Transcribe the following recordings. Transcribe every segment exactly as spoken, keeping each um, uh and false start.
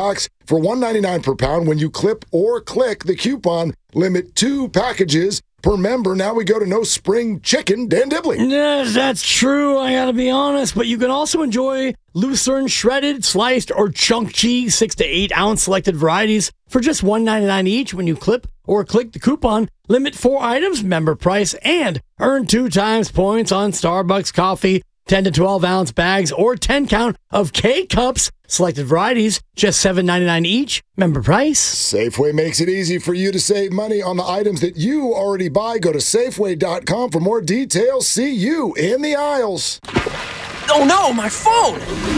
packs for one ninety-nine per pound when you clip or click the coupon. Limit two packages per member. Now we go to no spring chicken, Dan Dibley. Yes, that's true. I gotta be honest, but you can also enjoy Lucerne shredded, sliced, or chunk cheese, six to eight ounce selected varieties for just one ninety-nine each when you clip or click the coupon. Limit four items, member price, and earn two times points on Starbucks coffee, ten to twelve ounce bags, or ten count of K-Cups. Selected varieties, just seven ninety-nine each. Member price. Safeway makes it easy for you to save money on the items that you already buy. Go to Safeway dot com for more details. See you in the aisles. Oh no, my phone!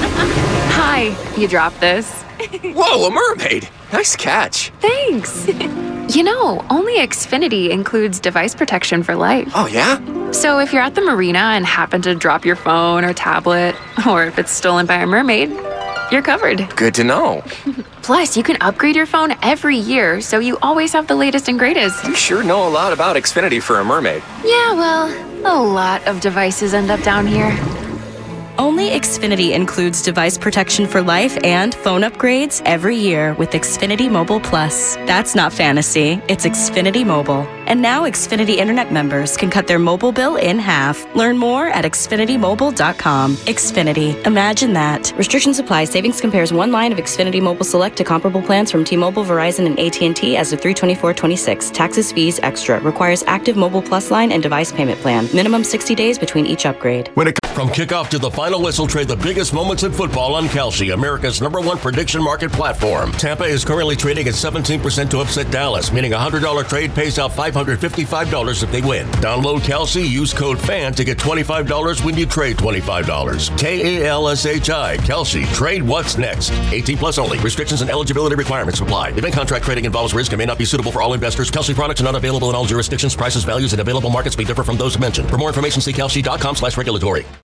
Hi, you dropped this. Whoa, a mermaid! Nice catch. Thanks. You know, only Xfinity includes device protection for life. Oh, yeah? So if you're at the marina and happen to drop your phone or tablet, or if it's stolen by a mermaid, you're covered. Good to know. Plus, you can upgrade your phone every year, so you always have the latest and greatest. You sure know a lot about Xfinity for a mermaid. Yeah, well, a lot of devices end up down here. Only Xfinity includes device protection for life and phone upgrades every year with Xfinity Mobile Plus. That's not fantasy, it's Xfinity Mobile. And now Xfinity Internet members can cut their mobile bill in half. Learn more at Xfinity Mobile dot com. Xfinity. Imagine that. Restrictions apply. Savings compares one line of Xfinity Mobile Select to comparable plans from T-Mobile, Verizon, and A T and T as of three twenty-four twenty-six. Taxes, fees, extra. Requires active Mobile Plus line and device payment plan. Minimum sixty days between each upgrade. When it From kickoff to the final whistle, trade the biggest moments in football on Kalshi, America's number one prediction market platform. Tampa is currently trading at seventeen percent to upset Dallas, meaning a one hundred dollars trade pays out five hundred fifty-five dollars if they win. Download Kalshi, use code FAN to get twenty-five dollars when you trade twenty-five dollars. K A L S H I, Kalshi. Trade what's next. eighteen plus only. Restrictions and eligibility requirements apply. Event contract trading involves risk and may not be suitable for all investors. Kalshi products are not available in all jurisdictions. Prices, values, and available markets may differ from those mentioned. For more information, see Kalshi dot com slash regulatory.